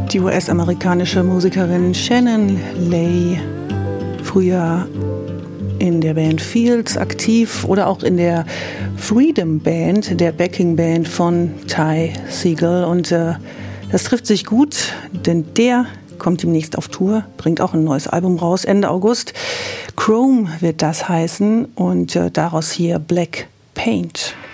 Die US-amerikanische Musikerin Shannon Lay, früher in der Band Fields aktiv oder auch in der Freedom Band, der Backing Band von Ty Segall. Und das trifft sich gut, denn der kommt demnächst auf Tour, bringt auch ein neues Album raus, Ende August. Chrome wird das heißen und daraus hier Black Paint.